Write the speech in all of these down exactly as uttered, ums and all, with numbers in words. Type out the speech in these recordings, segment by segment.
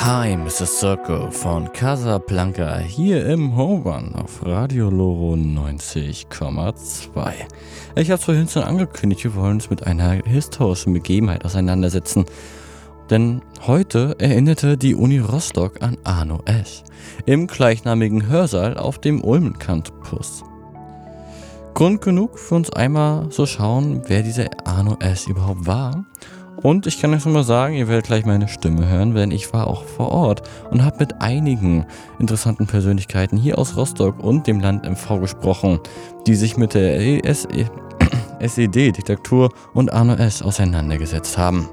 Time is a Circle von Casablanca hier im Home Run auf Radio Loro neunzig Komma zwei. Ich habe es vorhin schon angekündigt, wir wollen uns mit einer historischen Begebenheit auseinandersetzen. Denn heute erinnerte die Uni Rostock an Arno Esch im gleichnamigen Hörsaal auf dem Ulmen Campus. Grund genug für uns einmal so schauen, wer dieser Arno Esch überhaupt war. Und ich kann euch schon mal sagen, ihr werdet gleich meine Stimme hören, denn ich war auch vor Ort und habe mit einigen interessanten Persönlichkeiten hier aus Rostock und dem Land M V gesprochen, die sich mit der S E D-Diktatur und Arno Esch auseinandergesetzt haben.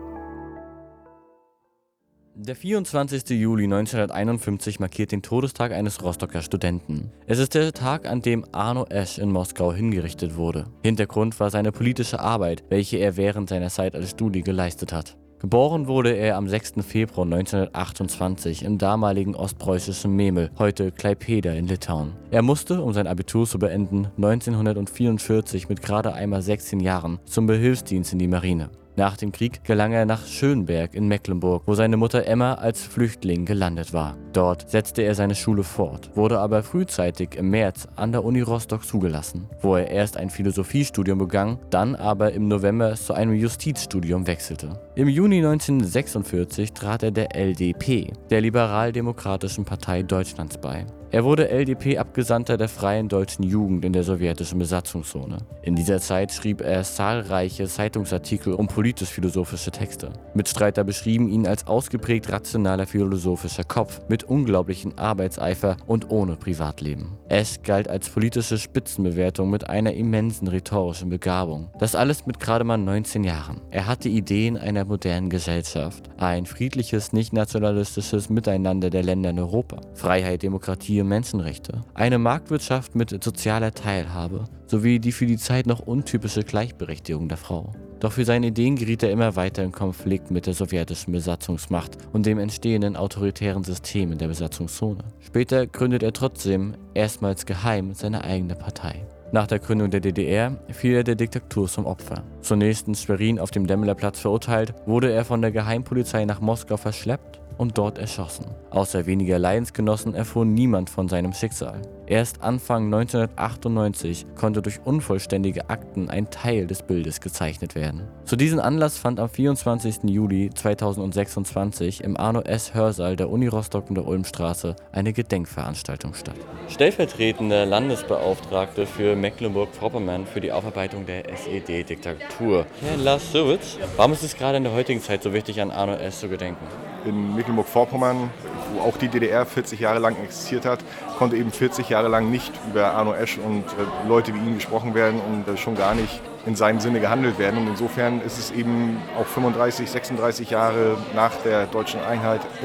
Der vierundzwanzigste Juli neunzehnhunderteinundfünfzig markiert den Todestag eines Rostocker Studenten. Es ist der Tag, an dem Arno Esch in Moskau hingerichtet wurde. Hintergrund war seine politische Arbeit, welche er während seiner Zeit als Studi geleistet hat. Geboren wurde er am sechsten Februar neunzehnhundertachtundzwanzig im damaligen ostpreußischen Memel, heute Klaipėda in Litauen. Er musste, um sein Abitur zu beenden, neunzehnhundertvierundvierzig mit gerade einmal sechzehn Jahren zum Behilfsdienst in die Marine. Nach dem Krieg gelang er nach Schönberg in Mecklenburg, wo seine Mutter Emma als Flüchtling gelandet war. Dort setzte er seine Schule fort, wurde aber frühzeitig im März an der Uni Rostock zugelassen, wo er erst ein Philosophiestudium begann, dann aber im November zu einem Justizstudium wechselte. Im Juni neunzehnhundertsechsundvierzig trat er der L D P, der Liberaldemokratischen Partei Deutschlands, bei. Er wurde L D P-Abgesandter der Freien Deutschen Jugend in der sowjetischen Besatzungszone. In dieser Zeit schrieb er zahlreiche Zeitungsartikel und politisch-philosophische Texte. Mitstreiter beschrieben ihn als ausgeprägt rationaler philosophischer Kopf mit unglaublichem Arbeitseifer und ohne Privatleben. Esch galt als politische Spitzenbewertung mit einer immensen rhetorischen Begabung. Das alles mit gerade mal neunzehn Jahren. Er hatte Ideen einer modernen Gesellschaft, ein friedliches, nicht-nationalistisches Miteinander der Länder in Europa, Freiheit, Demokratie, Menschenrechte, eine Marktwirtschaft mit sozialer Teilhabe sowie die für die Zeit noch untypische Gleichberechtigung der Frau. Doch für seine Ideen geriet er immer weiter in Konflikt mit der sowjetischen Besatzungsmacht und dem entstehenden autoritären System in der Besatzungszone. Später gründet er trotzdem erstmals geheim seine eigene Partei. Nach der Gründung der D D R fiel er der Diktatur zum Opfer. Zunächst in Schwerin auf dem Demmlerplatz verurteilt, wurde er von der Geheimpolizei nach Moskau verschleppt und dort erschossen. Außer weniger Leidensgenossen erfuhr niemand von seinem Schicksal. Erst Anfang neunzehnhundertachtundneunzig konnte durch unvollständige Akten ein Teil des Bildes gezeichnet werden. Zu diesem Anlass fand am vierundzwanzigsten Juli zweitausendsechsundzwanzig im Arno Esch Hörsaal der Uni Rostock in der Ulmstraße eine Gedenkveranstaltung statt. Stellvertretender Landesbeauftragte für Mecklenburg-Vorpommern für die Aufarbeitung der S E D-Diktatur, Herr Lars Sowitz. Warum ist es gerade in der heutigen Zeit so wichtig, an Arno Esch zu gedenken? In Mecklenburg-Vorpommern, wo auch die D D R vierzig Jahre lang existiert hat, konnte eben vierzig Jahre lang nicht über Arno Esch und äh, Leute wie ihn gesprochen werden und äh, schon gar nicht in seinem Sinne gehandelt werden. Und insofern ist es eben auch fünfunddreißig, sechsunddreißig Jahre nach der deutschen Einheit